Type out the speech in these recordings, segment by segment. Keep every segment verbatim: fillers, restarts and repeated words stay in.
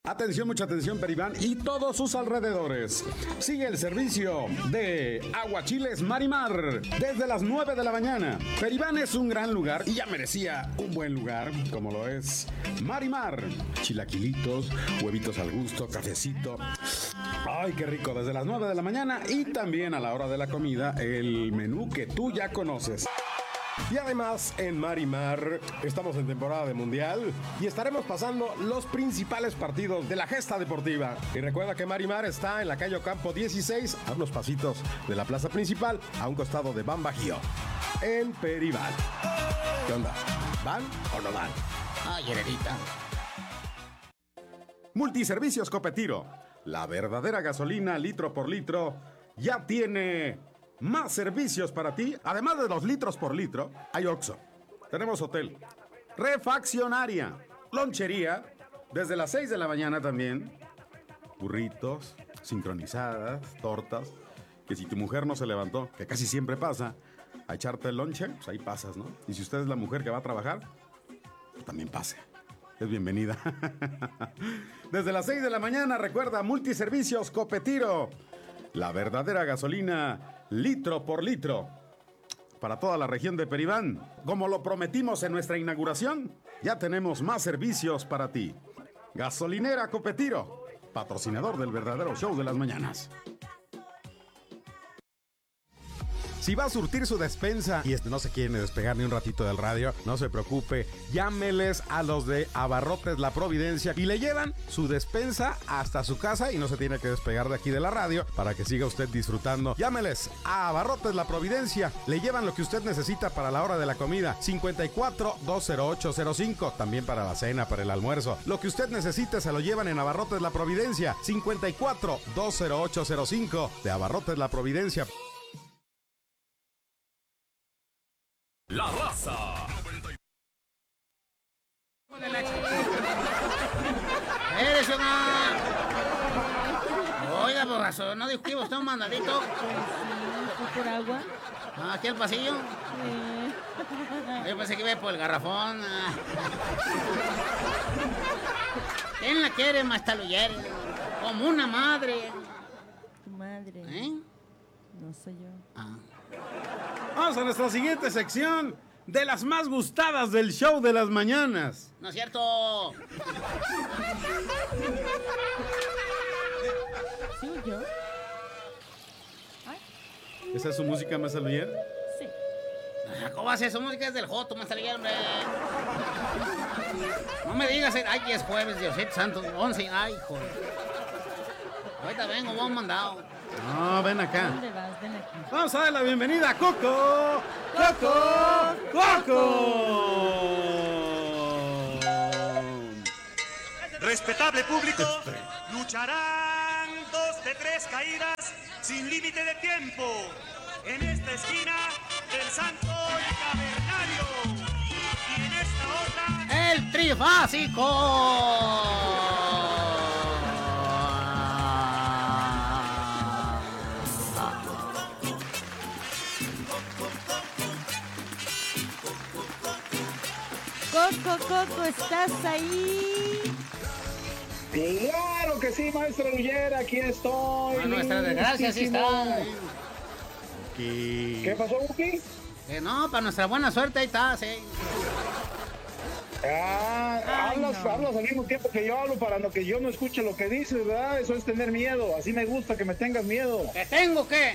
Atención, mucha atención, Peribán y todos sus alrededores. Sigue el servicio de Aguachiles Marimar desde las nueve de la mañana. Peribán es un gran lugar y ya merecía un buen lugar, como lo es Marimar. Chilaquilitos, huevitos al gusto, cafecito. Ay, qué rico, desde las nueve de la mañana y también a la hora de la comida, el menú que tú ya conoces. Y además en Marimar estamos en temporada de mundial y estaremos pasando los principales partidos de la gesta deportiva. Y recuerda que Marimar está en la calle Ocampo dieciséis, a unos pasitos de la plaza principal, a un costado de Ban Bajío, en Peribán. ¿Qué onda? ¿Van o no van? Ay, heredita. Multiservicios Copetiro, la verdadera gasolina litro por litro, ya tiene más servicios para ti. Además de los litros por litro, hay Oxxo, tenemos hotel, refaccionaria, lonchería, desde las seis de la mañana también, burritos, sincronizadas, tortas, que si tu mujer no se levantó, que casi siempre pasa, a echarte el lonche, pues ahí pasas, ¿no? Y si usted es la mujer que va a trabajar, pues también pase. Es bienvenida. Desde las seis de la mañana, recuerda, Multiservicios Copetiro, la verdadera gasolina litro por litro para toda la región de Peribán. Como lo prometimos en nuestra inauguración, ya tenemos más servicios para ti. Gasolinera Copetiro, patrocinador del verdadero show de las mañanas. Si va a surtir su despensa y este no se quiere despegar ni un ratito del radio, no se preocupe, llámeles a los de Abarrotes La Providencia y le llevan su despensa hasta su casa y no se tiene que despegar de aquí de la radio para que siga usted disfrutando. Llámeles a Abarrotes La Providencia, le llevan lo que usted necesita para la hora de la comida, cincuenta y cuatro, dos cero ocho cero cinco, también para la cena, para el almuerzo. Lo que usted necesite se lo llevan en Abarrotes La Providencia, cincuenta y cuatro, dos cero ocho cero cinco, de Abarrotes La Providencia. La Raza. ¡Eres una! Oiga, borrazo, ¿no dijo que iba usted un mandadito? ¿Por agua? Ah, ¿aquí al pasillo? Sí. Yo pensé que iba por el garrafón. ¿Quién la quiere, Mastaluyer? Como una madre. Tu madre. ¿Eh? No soy yo. Ah. Vamos a nuestra siguiente sección de las más gustadas del show de las mañanas. No es cierto. ¿Sí o yo? Ay. ¿Esa es su música, Mastaluyer? Sí. Ah, ¿cómo va a ser? Su música es del Joto, Mastaluyer, hombre. No me digas, ay, es jueves, Diosito Santo, once, ay, joder. Ahorita vengo, vos mandado. No, ven acá. ¿Dónde vas? Ven aquí. Vamos a dar la bienvenida a Coco. ¡Coco! ¡Coco! Respetable público, lucharán dos de tres caídas sin límite de tiempo. En esta esquina, el Santo Cavernario. Y en esta otra, ¡El Trifásico! Coco, Coco, ¿estás ahí? Claro que sí, maestro Luyer, aquí estoy. A nuestra desgracia, sí está. ¿Qué? ¿Qué pasó, Buki? Eh, no, para nuestra buena suerte, ahí está, sí. Ah, Ay, hablas, no. hablas al mismo tiempo que yo hablo para no que yo no escuche lo que dices, ¿verdad? Eso es tener miedo. Así me gusta que me tengas miedo. ¿Qué tengo qué?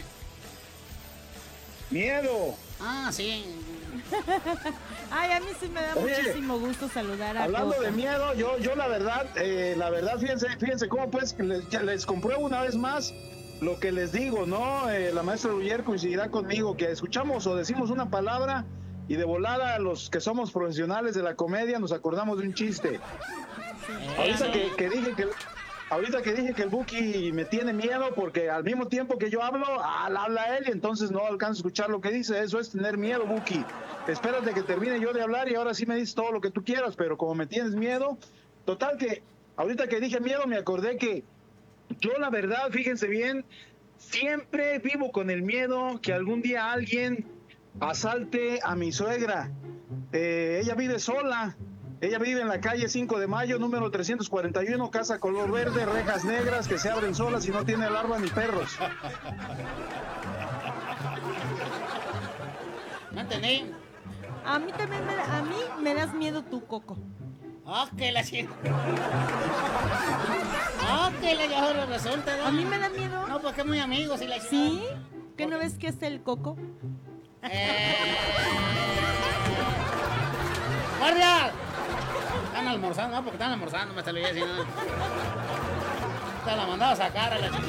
Miedo. Ah, sí. Ay, a mí sí me da Oye, muchísimo gusto saludar a Hablando Coco. de miedo, yo, yo la verdad, eh, la verdad, fíjense, fíjense cómo pues que les, ya les compruebo una vez más lo que les digo, ¿no? Eh, la maestra Luyer coincidirá conmigo que escuchamos o decimos una palabra y de volada los que somos profesionales de la comedia nos acordamos de un chiste. Ahorita que, que dije que ahorita que dije que el Buki me tiene miedo porque al mismo tiempo que yo hablo, al- habla él y entonces no alcanzo a escuchar lo que dice. Eso es tener miedo, Buki. Espérate que termine yo de hablar y ahora sí me dices todo lo que tú quieras, pero como me tienes miedo, total que ahorita que dije miedo me acordé que yo la verdad, fíjense bien, siempre vivo con el miedo que algún día alguien asalte a mi suegra. Eh, ella vive sola Ella vive en la calle cinco de mayo, número trescientos cuarenta y uno, casa color verde, rejas negras que se abren solas y no tiene larva ni perros. No entendí. A mí también me, da- a mí me das miedo tú, Coco. Ah, que la chica. Ah, que la ya ahora resulta. ¿no? A mí me da miedo. No, porque es muy amigos y la chica. ¿Sí? ¿Que no ves que es el Coco? Eh... ¡Guardia! Están almorzando, no, porque están almorzando, me salió así, ¿no? Te la mandaba a sacar a la chica.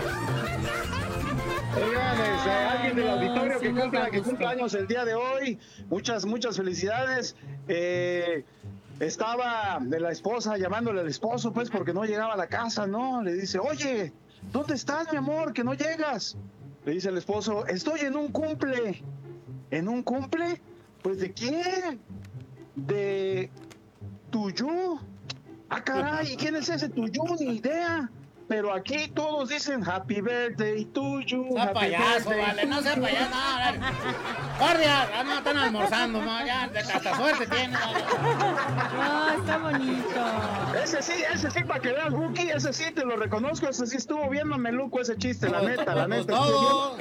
Oigan, este, alguien del auditorio sí que nos cumpla, da que gusto. cumpla años el día de hoy, muchas, muchas felicidades. Eh, estaba de la esposa llamándole al esposo, pues, porque no llegaba a la casa, ¿no? Le dice, oye, ¿dónde estás, mi amor, que no llegas? Le dice el esposo, estoy en un cumple. ¿En un cumple? Pues, ¿de quién? De Tuyú. Ah, caray, ¿y quién es ese Tuyú? Ni idea. Pero aquí todos dicen Happy Birthday to you. Sea happy payaso, birthday vale, to no sea you. payaso, no, a ver. Guardia, ah, no, están almorzando, no, ya, hasta suerte tiene. No, No, está bonito. Ese sí, ese sí, para que veas, Buki, ese sí te lo reconozco, ese sí estuvo bien mameluco ese chiste, la neta, la pues neta. todo.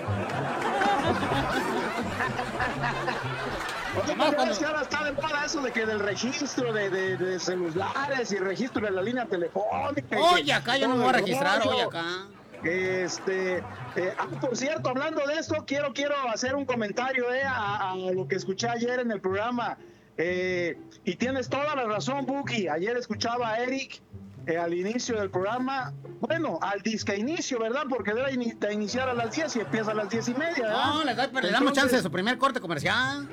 Oye, Nomás ¿no cuando- ves que ahora está de moda eso de que del registro de, de, de celulares y registro de la línea telefónica? y Oye, que acá yo no todo me voy a el registrar, rollo? oye, acá. Este, eh, ah, por cierto, hablando de esto, quiero, quiero hacer un comentario eh, a, a lo que escuché ayer en el programa. Eh, y tienes toda la razón, Buki. Ayer escuchaba a Eric eh, al inicio del programa. Bueno, al disque inicio, ¿verdad? Porque debe ini- de iniciar a las diez y empieza a las diez y media, ¿verdad? No, le, doy, le damos Entonces, chance de su primer corte comercial.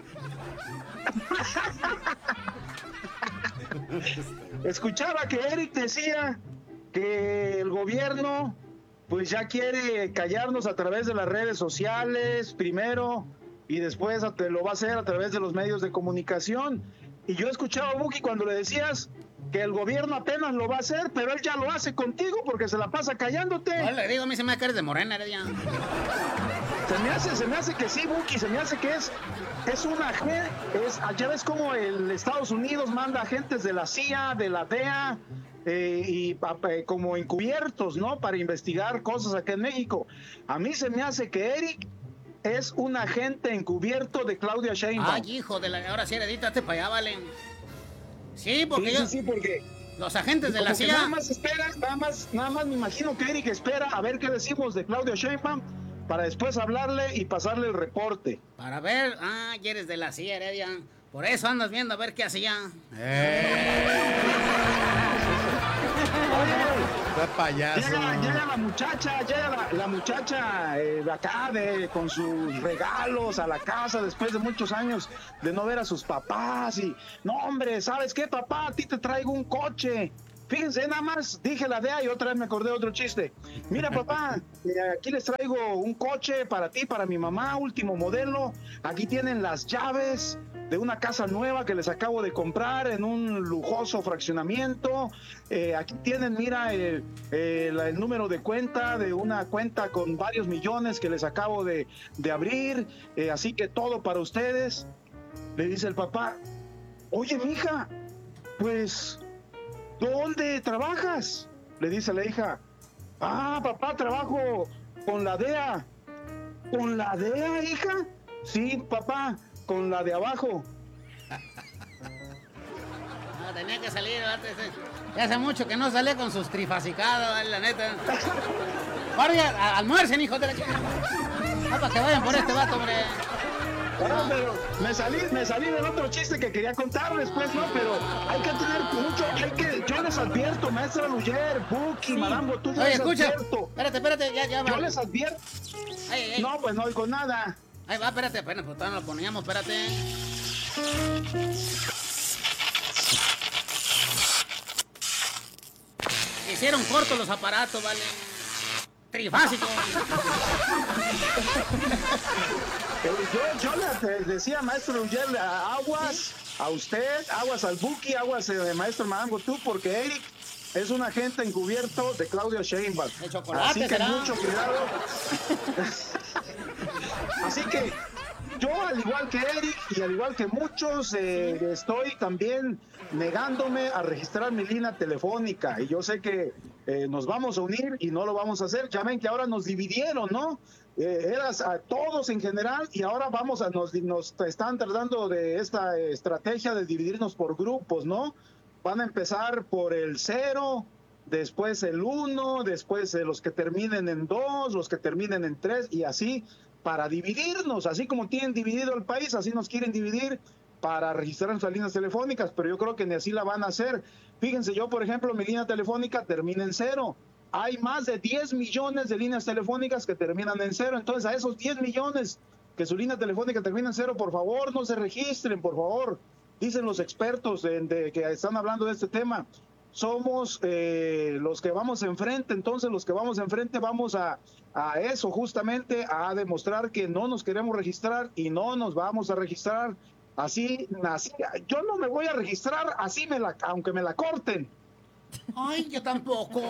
Escuchaba que Eric decía que el gobierno pues ya quiere callarnos a través de las redes sociales primero y después a- lo va a hacer a través de los medios de comunicación. Y yo escuchaba a Buki cuando le decías que el gobierno apenas lo va a hacer, pero él ya lo hace contigo porque se la pasa callándote. No, le digo, a mí se me da que eres de Morena, Heredia. Se me hace, se me hace que sí, Buki, se me hace que es, es una gente, es, ya ves como el Estados Unidos manda agentes de la C I A, de la D E A, eh, y pa- pa- como encubiertos, ¿no? Para investigar cosas acá en México. A mí se me hace que Eric es un agente encubierto de Claudia Sheinbaum. Ay, hijo de la... Ahora sí, Heredita, hazte para allá, vale. Sí, porque sí, yo... sí, sí, porque Los agentes de como la que C I nada A... más espera, nada más, nada más me imagino que Eric espera a ver qué decimos de Claudia Sheinbaum para después hablarle y pasarle el reporte. Para ver... Ah, ya eres de la C I A, Heredia. Por eso andas viendo a ver qué hacía. Está payaso. Llega, llega la muchacha, llega la, la muchacha eh, de acá de, con sus regalos a la casa después de muchos años de no ver a sus papás y no hombre, ¿sabes qué papá? A ti te traigo un coche. Fíjense, nada más dije la D E A y otra vez me acordé de otro chiste. Mira papá, eh, aquí les traigo un coche para ti, para mi mamá, último modelo. Aquí tienen las llaves de una casa nueva que les acabo de comprar en un lujoso fraccionamiento. Eh, aquí tienen, mira, el, el- el número de cuenta de una cuenta con varios millones que les acabo de, de abrir. Eh, así que todo para ustedes. Le dice el papá, oye, mija, pues, ¿dónde trabajas? Le dice la hija, ah, papá, trabajo con la D E A. ¿Con la D E A, hija? Sí, papá, con la de abajo. No, tenía que salir, ¿verdad? Ya hace mucho que no salía con sus trifasicados, ¿vale? La neta. Guardia, a- almuercen, hijos de la chica. Ah, para que vayan por este vato, hombre. Ah, pero me salí, me salí del otro chiste que quería contarles, pues, ¿no? Pero hay que tener mucho, hay que, yo les advierto, maestra Luyer, Buki, Marambo, tú yo Oye, les escucha. advierto. Espérate, espérate, ya, ya va. Yo les advierto. Ay, ay. No, pues no oigo nada. Ahí va, espérate, apenas, pues todavía no lo poníamos, espérate. Hicieron cortos los aparatos, vale. Trifásico. Pero yo, yo le decía, maestro Luyer, a- aguas a usted, aguas al Buki, aguas eh, maestro Marambo, tú, porque Eric es un agente encubierto de Claudia Sheinbaum. De chocolate, Así que será. mucho cuidado. Así que yo, al igual que Eric y al igual que muchos, eh, estoy también negándome a registrar mi línea telefónica. Y yo sé que eh, nos vamos a unir y no lo vamos a hacer. Ya ven que ahora nos dividieron, ¿no? Eh, eras a todos en general y ahora vamos a nos, nos están tratando de esta estrategia de dividirnos por grupos, ¿no? Van a empezar por el cero, después el uno, después eh, los que terminen en dos, los que terminen en tres y así para dividirnos, así como tienen dividido el país, así nos quieren dividir para registrar nuestras líneas telefónicas, pero yo creo que ni así la van a hacer. Fíjense, yo por ejemplo mi línea telefónica termina en cero. Hay más de diez millones de líneas telefónicas que terminan en cero. Entonces, a esos diez millones que su línea telefónica termina en cero, por favor, no se registren, por favor. Dicen los expertos de, de, que están hablando de este tema. Somos eh, los que vamos enfrente. Entonces, los que vamos enfrente vamos a, a eso, justamente, a demostrar que no nos queremos registrar y no nos vamos a registrar. Así, así yo no me voy a registrar, así me la, aunque me la corten. Ay, yo tampoco.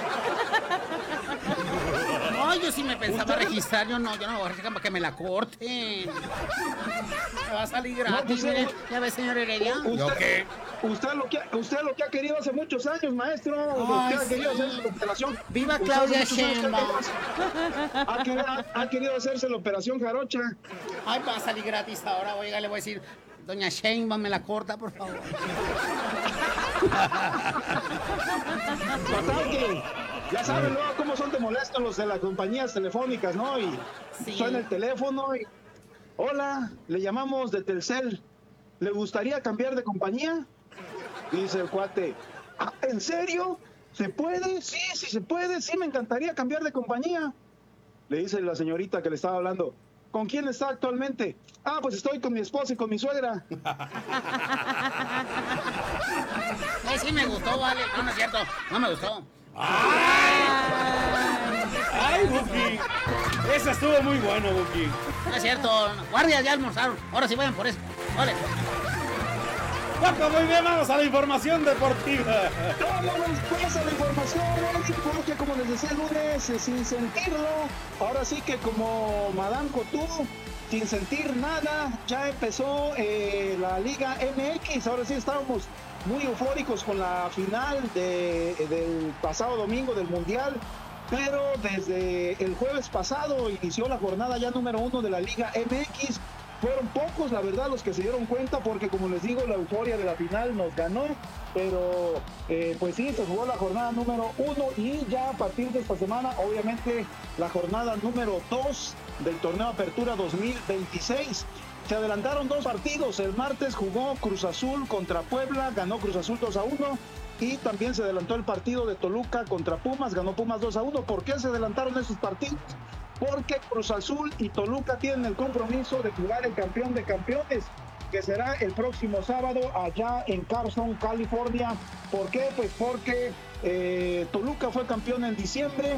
No, yo sí me pensaba registrar, yo no, yo no me voy a registrar para que me la corten. Me va a salir gratis, No, pues, mire. ¿Ya ve, señor Heredia? Usted, qué? Usted lo que usted lo que ha querido hace muchos años, maestro. Ay, usted ha querido sí. hacerse la operación. ¡Viva Usted Claudia hace muchos años que Sheinbaum! Ha querido, ha querido hacerse la operación jarocha. Ay, va a salir gratis ahora, oiga, le voy a decir, doña Sheinbaum, me la corta, por favor. Total que ya saben luego cómo son de molestos los de las compañías telefónicas, ¿no? Y Sí. suena el teléfono y hola, le llamamos de Telcel. ¿Le gustaría cambiar de compañía? Dice el cuate, "¿Ah, ¿en serio? ¿Se puede? Sí, sí se puede, sí me encantaría cambiar de compañía." Le dice la señorita que le estaba hablando, ¿con quién está actualmente? Ah, pues estoy con mi esposa y con mi suegra. Ay, sí me gustó, vale. No, no es cierto, no me gustó. ¡Ay, Buki! Esa estuvo muy bueno, Buki. No es cierto, guardias ya almorzaron. Ahora sí vayan por eso. Vale. Paco, muy bien, vamos a la información deportiva. Vámonos pues a la información, Eric, porque como les decía el lunes, eh, sin sentirlo, ahora sí que como Madame Couture, sin sentir nada, ya empezó eh, la Liga M X. Ahora sí estábamos muy eufóricos con la final de, del pasado domingo del Mundial, pero desde el jueves pasado inició la jornada ya número uno de la Liga M X. Fueron pocos, la verdad, los que se dieron cuenta, porque como les digo, la euforia de la final nos ganó, pero eh, pues sí, se jugó la jornada número uno y ya a partir de esta semana, obviamente, la jornada número dos del torneo Apertura dos mil veintiséis. Se adelantaron dos partidos, el martes jugó Cruz Azul contra Puebla, ganó Cruz Azul dos a uno, y también se adelantó el partido de Toluca contra Pumas, ganó Pumas dos a uno. ¿Por qué se adelantaron esos partidos? Porque Cruz Azul y Toluca tienen el compromiso de jugar el campeón de campeones, que será el próximo sábado allá en Carson, California. ¿Por qué? Pues porque eh, Toluca fue campeón en diciembre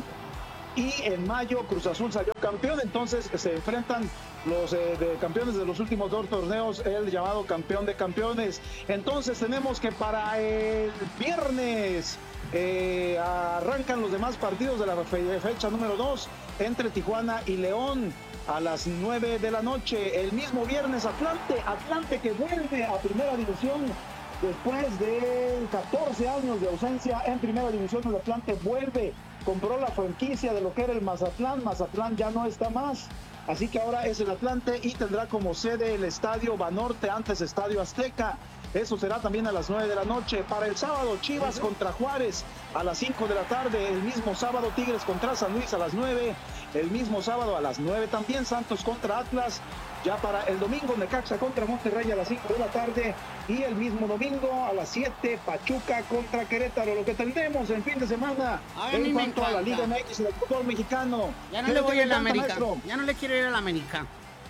y en mayo Cruz Azul salió campeón, entonces se enfrentan los eh, de campeones de los últimos dos torneos, el llamado campeón de campeones. Entonces tenemos que para el viernes eh, arrancan los demás partidos de la fe fecha número dos entre Tijuana y León a las nueve de la noche. El mismo viernes Atlante, Atlante que vuelve a primera división después de catorce años de ausencia en primera división. El Atlante vuelve, compró la franquicia de lo que era el Mazatlán. Mazatlán ya no está más, así que ahora es el Atlante y tendrá como sede el Estadio Banorte, antes Estadio Azteca. Eso será también a las nueve de la noche. Para el sábado, Chivas contra Juárez a las cinco de la tarde. El mismo sábado, Tigres contra San Luis a las nueve. El mismo sábado a las nueve también, Santos contra Atlas. Ya para el domingo, Necaxa contra Monterrey a las cinco de la tarde. Y el mismo domingo a las siete, Pachuca contra Querétaro. Lo que tendremos en fin de semana Ay, a mí en me cuanto a la encanta. Liga M X y el fútbol mexicano. Ya no ¿Qué le voy te a la encanta, América. maestro? Ya no le quiero ir a la América.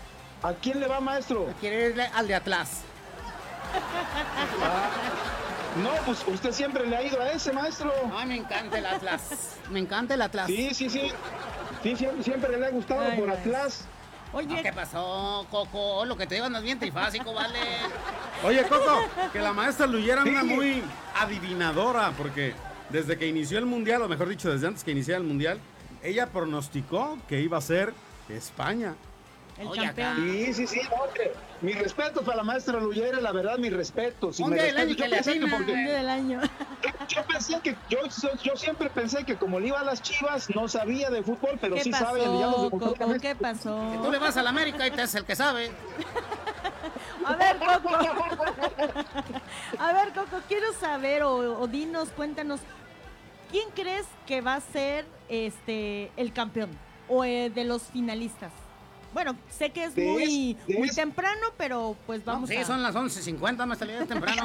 ¿A quién le va, maestro? Quiero ir al de Atlas. No, pues usted siempre le ha ido a ese, maestro. Ay, me encanta el Atlas. Me encanta el Atlas. Sí, sí, sí. Sí, siempre, siempre le ha gustado Ay, por maestro. Atlas. Oye, ¿Qué pasó, Coco? Lo que te digo no es bien trifásico, ¿vale? Oye, Coco, que la maestra Luyera Sí. anda muy adivinadora, porque desde que inició el Mundial, o mejor dicho, desde antes que iniciara el Mundial, ella pronosticó que iba a ser España. El Oye, campeón. acá. Sí, sí, sí, no, que mis respetos para la maestra Luyere, la verdad, mis respetos. Y Un me día del respeto. año Yo que le pensé que atina. porque- Un día del año. Yo pensé que, yo, yo siempre pensé que como le iba a las Chivas, no sabía de fútbol, pero ¿Qué sí sabe, ya nos pasó, demostró Coco? que- ¿Qué pasó? Tú le vas a la América y te es el que sabe. A ver, Coco. A ver, Coco, quiero saber, o, o dinos, cuéntanos, ¿quién crees que va a ser este el campeón o eh, de los finalistas? Bueno, sé que es De muy, es- de muy es- temprano, pero pues No, vamos sí, a... son las once cincuenta, más salida temprano.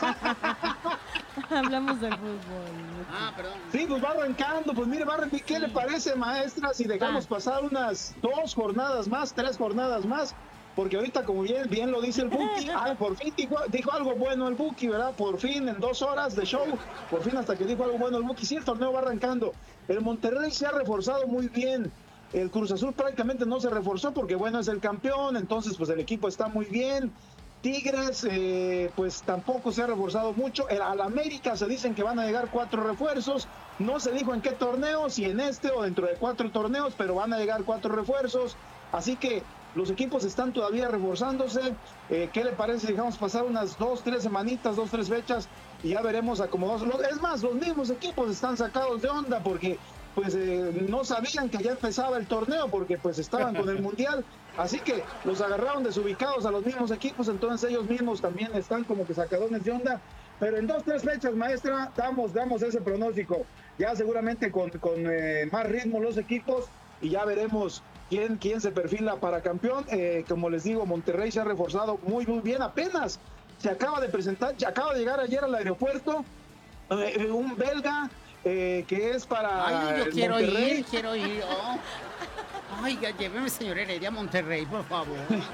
Hablamos de fútbol. Ah, perdón. Sí, pues va arrancando, pues mire, va arrancando. ¿Qué Sí. le parece, maestra, si dejamos Va. pasar unas dos jornadas más, tres jornadas más? Porque ahorita, como bien, bien lo dice el Buki, ah, por fin dijo, dijo algo bueno el Buki, ¿verdad? Por fin, en dos horas de show, por fin hasta que dijo algo bueno el Buki. Sí, el torneo va arrancando. El Monterrey se ha reforzado muy bien. El Cruz Azul prácticamente no se reforzó porque, bueno, es el campeón, entonces pues el equipo está muy bien. Tigres, eh, pues tampoco se ha reforzado mucho. El, al América se dicen que van a llegar cuatro refuerzos. No se dijo en qué torneo, si en este o dentro de cuatro torneos, pero van a llegar cuatro refuerzos. Así que los equipos están todavía reforzándose. Eh, ¿Qué le parece si dejamos pasar unas dos, tres semanitas, dos, tres fechas y ya veremos acomodados? Los- Es más, los mismos equipos están sacados de onda porque pues eh, no sabían que ya empezaba el torneo porque pues estaban con el Mundial. Así que los agarraron desubicados a los mismos equipos, entonces ellos mismos también están como que sacadones de onda. Pero en dos, tres fechas, maestra, damos, damos ese pronóstico. Ya seguramente con, con eh, más ritmo los equipos y ya veremos quién, quién se perfila para campeón. Eh, como les digo, Monterrey se ha reforzado muy, muy bien. Apenas se acaba de presentar, se acaba de llegar ayer al aeropuerto eh, eh, un belga eh, que es para Ay, yo el quiero Monterrey. ir, quiero ir. Oh. Ay, ya lléveme, señor Heredia, a Monterrey, por favor.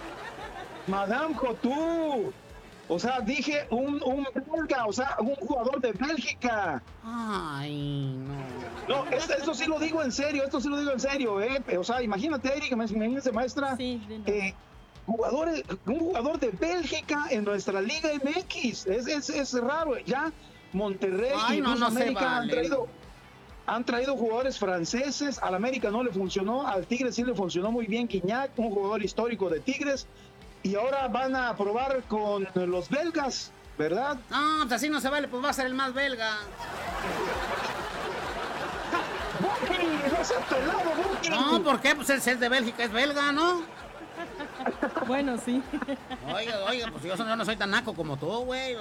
Madame Cotú. O sea, dije un, un belga, o sea, un jugador de Bélgica. Ay, no. No, esto, esto sí lo digo en serio, esto sí lo digo en serio, ¿eh? O sea, imagínate, Erika, imagínese, maestra. Sí, dilo. eh, jugadores, un jugador de Bélgica en nuestra Liga M X. Es, es, es raro, ya Monterrey Ay, y no, Cruz no se América han vale. traído. Han traído jugadores franceses, al América no le funcionó, al Tigres sí le funcionó muy bien Guiñac, un jugador histórico de Tigres, y ahora van a probar con los belgas, ¿verdad? No, pues así no se vale, pues va a ser el más belga. ¡Buki! ¡No seas pelado, Buki! No, ¿por qué? Pues el ser de Bélgica es belga, ¿no? Bueno, sí. Oiga, oiga, pues yo, yo no soy tan naco como tú, güey.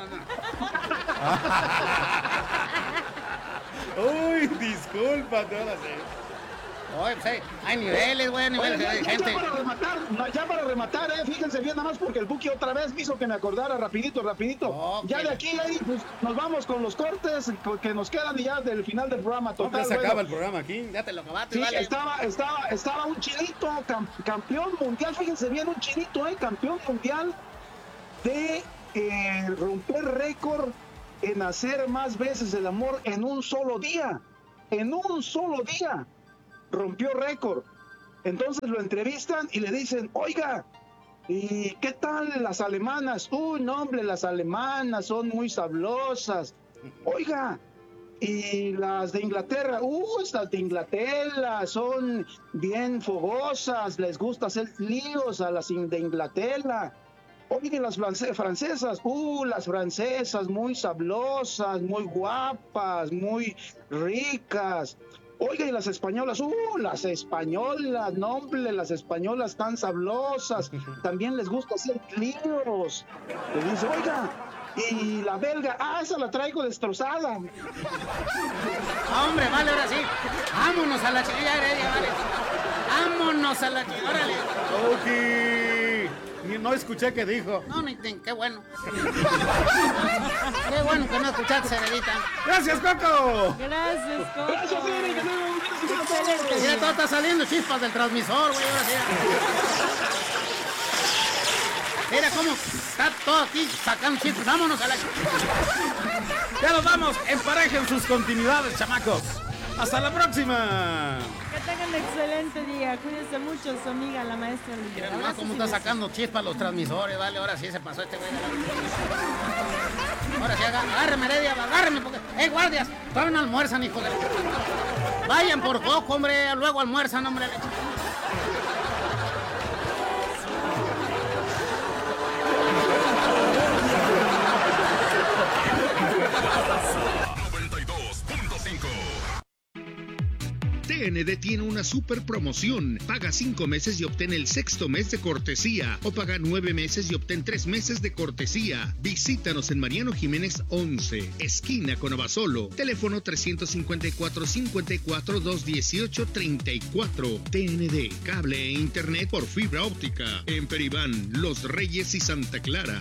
Uy, discúlpate, ahora sí. Oye, pues hay, hay niveles, güey, Oye, niveles ya, de ya- ya gente. para rematar, no, ya para rematar, eh, fíjense bien nada más porque el Buki otra vez me hizo que me acordara rapidito, rapidito. Ok. Ya de aquí, Eddie, pues nos vamos con los cortes que nos quedan y ya del final del programa No, total. ya se bueno. acaba el programa aquí. Ya te lo acabaste, Sí, vale. estaba, estaba, estaba un chinito, cam- campeón mundial, fíjense bien, un chinito, eh, campeón mundial de eh, romper récord en hacer más veces el amor en un solo día. En un solo día rompió récord. Entonces lo entrevistan y le dicen, oiga, ¿y qué tal las alemanas? Uy, no, hombre, las alemanas son muy sablosas. Oiga, y las de Inglaterra, uh, las de Inglaterra son bien fogosas, les gusta hacer líos a las in- de Inglaterra. Oye, las france- francesas, uh, las francesas muy sablosas, muy guapas, muy ricas. Oiga, y las españolas, uh, las españolas, no, hombre, las españolas tan sablosas, también les gusta hacer líos. Le dice, oiga, y la belga, ah, esa la traigo destrozada. Ah, hombre, vale, ahora sí. Vámonos a la chiquilla Heredia, vale. Vámonos a la chiquilla, órale. Ok. Ni- No escuché qué dijo. No, ni, ni- qué bueno. Qué bueno que no escuchaste, Heredita. ¡Gracias, Coco! Gracias, Coco. Gracias, Erika, gracias a todos. Excelente. Mira, todo está saliendo chispas del transmisor, güey, ahora sí. Mira cómo está todo aquí sacando chispas. Vámonos a la chiquilla. Ya nos vamos. Emparejen sus continuidades, chamacos. Hasta la próxima. Que tengan un excelente día. Cuídense mucho, su amiga, la maestra Liliana. Mira nomás Abrazos cómo y está besos. sacando chispas los transmisores, vale, ahora sí se pasó este güey. Ahora sí, aga- agárreme, Heredia, agárreme, porque... ¡Eh, guardias! Todavía no almuerzan, hijo de... Vayan por Coco, hombre, luego almuerzan, hombre. T N D tiene una super promoción. Paga cinco meses y obtén el sexto mes de cortesía. O paga nueve meses y obtén tres meses de cortesía. Visítanos en Mariano Jiménez once, esquina con Abasolo. Teléfono trescientos cincuenta y cuatro, cincuenta y cuatro, doscientos dieciocho, treinta y cuatro. T N D, cable e internet por fibra óptica. En Peribán, Los Reyes y Santa Clara.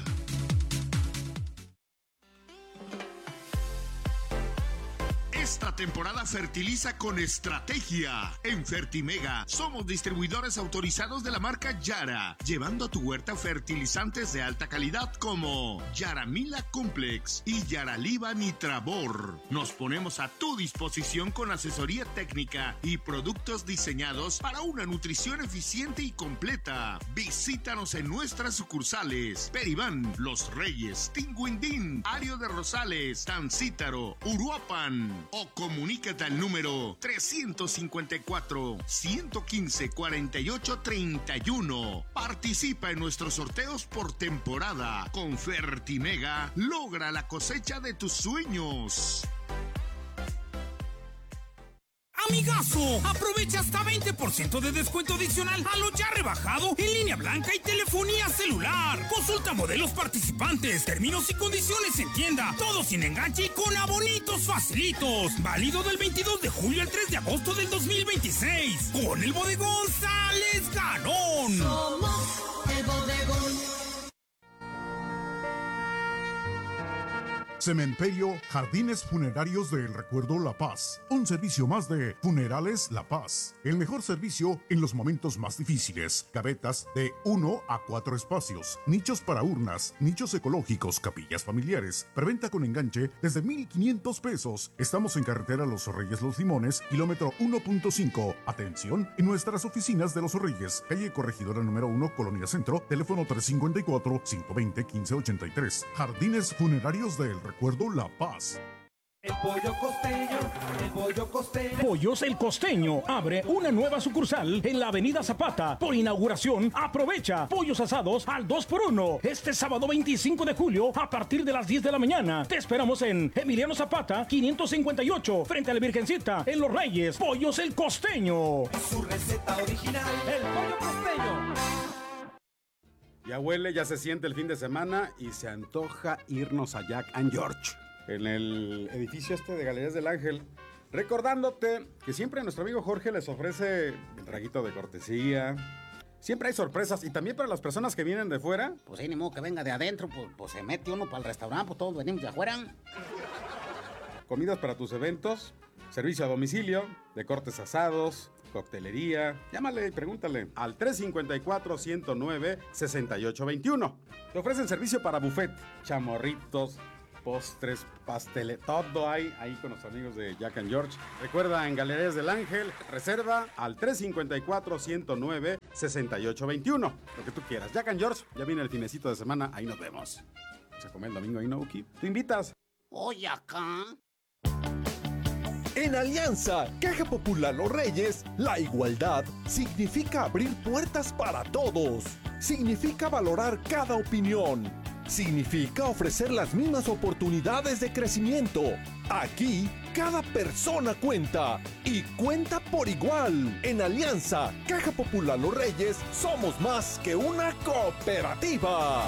Esta temporada fertiliza con estrategia. En Fertimega somos distribuidores autorizados de la marca Yara, llevando a tu huerta fertilizantes de alta calidad como Yaramila Complex y Yaraliva Nitrabor. Nos ponemos a tu disposición con asesoría técnica y productos diseñados para una nutrición eficiente y completa. Visítanos en nuestras sucursales: Peribán, Los Reyes, Tinguindín, Ario de Rosales, Tancítaro, Uruapan. O comunícate al número trescientos cincuenta y cuatro, ciento quince, cuarenta y ocho, treinta y uno. Participa en nuestros sorteos por temporada. Con Fertimega, logra la cosecha de tus sueños. Amigazo, aprovecha hasta veinte por ciento de descuento adicional a lo ya rebajado en línea blanca y telefonía celular. Consulta modelos participantes, términos y condiciones en tienda, todo sin enganche y con abonitos facilitos. Válido del veintidós de julio al tres de agosto del dos mil veintiséis. Con el bodegón sales ganón. Somos el bodegón. Cementerio Jardines Funerarios del Recuerdo La Paz. Un servicio más de Funerales La Paz. El mejor servicio en los momentos más difíciles. Gavetas de uno a cuatro espacios. Nichos para urnas. Nichos ecológicos. Capillas familiares. Preventa con enganche desde mil quinientos pesos. Estamos en carretera Los Reyes Los Limones, kilómetro uno punto cinco. Atención en nuestras oficinas de Los Reyes. Calle Corregidora número uno, Colonia Centro. Teléfono trescientos cincuenta y cuatro, ciento veinte, quince ochenta y tres. Jardines Funerarios del Recuerdo La Paz. El pollo costeño, el pollo costeño. Pollos El Costeño abre una nueva sucursal en la avenida Zapata. Por inauguración, aprovecha pollos asados al dos por uno. Este sábado veinticinco de julio a partir de las diez de la mañana. Te esperamos en Emiliano Zapata, quinientos cincuenta y ocho, frente a la Virgencita, en Los Reyes. Pollos El Costeño. Su receta original, el pollo costeño. Ya huele, ya se siente el fin de semana y se antoja irnos a Jack and George, en el edificio este de Galerías del Ángel. Recordándote que siempre nuestro amigo Jorge les ofrece el traguito de cortesía. Siempre hay sorpresas y también para las personas que vienen de fuera. Pues sí, ni modo que venga de adentro, pues, pues se mete uno para el restaurante, pues todos venimos de afuera. Comidas para tus eventos, servicio a domicilio, de cortes asados, coctelería. Llámale y pregúntale al tres cinco cuatro, ciento nueve, sesenta y ocho veintiuno. Te ofrecen servicio para buffet, chamorritos, postres, pasteles, todo hay ahí con los amigos de Jack and George. Recuerda, en Galerías del Ángel, reserva al tres cinco cuatro, ciento nueve, sesenta y ocho veintiuno. Lo que tú quieras. Jack and George, ya viene el finecito de semana, ahí nos vemos. Se come el domingo ahí, ¿no, Uki? ¿Te invitas? Oye, acá. En Alianza, Caja Popular Los Reyes, la igualdad significa abrir puertas para todos. Significa valorar cada opinión. Significa ofrecer las mismas oportunidades de crecimiento. Aquí, cada persona cuenta. Y cuenta por igual. En Alianza, Caja Popular Los Reyes, somos más que una cooperativa.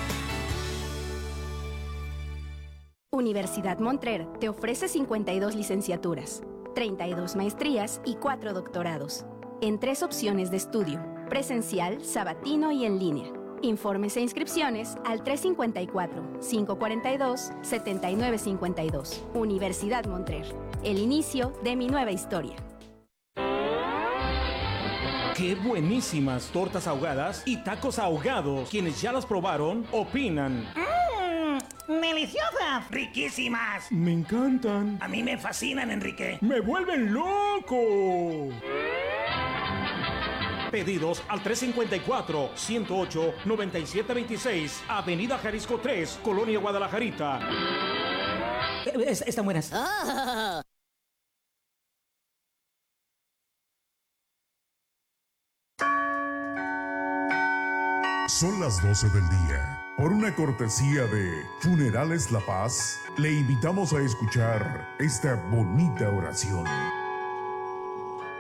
Universidad Montrer te ofrece cincuenta y dos licenciaturas, treinta y dos maestrías y cuatro doctorados, en tres opciones de estudio, presencial, sabatino y en línea. Informes e inscripciones al tres cinco cuatro, cinco cuatro dos, siete nueve cinco dos. Universidad Montrer, el inicio de mi nueva historia. ¡Qué buenísimas tortas ahogadas y tacos ahogados! Quienes ya las probaron, opinan. ¡Deliciosas! ¡Riquísimas! Me encantan. A mí me fascinan, Enrique. ¡Me vuelven loco! Pedidos al tres cinco cuatro, ciento ocho, noventa y siete veintiséis, Avenida Jalisco tres, Colonia Guadalajarita. Es, están buenas. Ah. Son las doce del día. Por una cortesía de Funerales La Paz, le invitamos a escuchar esta bonita oración.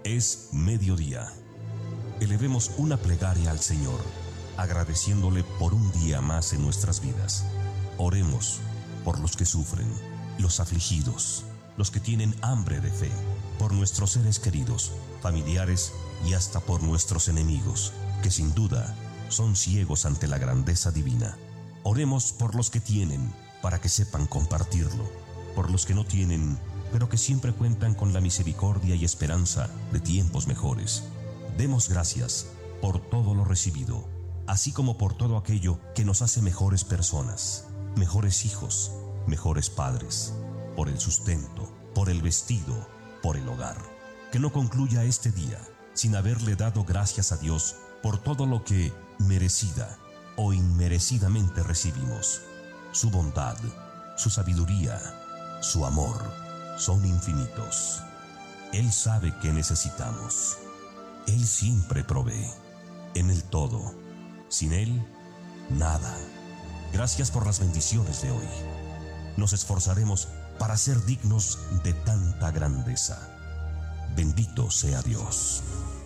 Es mediodía. Elevemos una plegaria al Señor, agradeciéndole por un día más en nuestras vidas. Oremos por los que sufren, los afligidos, los que tienen hambre de fe, por nuestros seres queridos, familiares y hasta por nuestros enemigos, que sin duda son ciegos ante la grandeza divina. Oremos por los que tienen, para que sepan compartirlo, por los que no tienen, pero que siempre cuentan con la misericordia y esperanza de tiempos mejores. Demos gracias por todo lo recibido, así como por todo aquello que nos hace mejores personas, mejores hijos, mejores padres, por el sustento, por el vestido, por el hogar. Que no concluya este día sin haberle dado gracias a Dios por todo lo que merecida o inmerecidamente recibimos. Su bondad, su sabiduría, su amor son infinitos. Él sabe que necesitamos. Él siempre provee. En el todo. Sin Él, nada. Gracias por las bendiciones de hoy. Nos esforzaremos para ser dignos de tanta grandeza. Bendito sea Dios.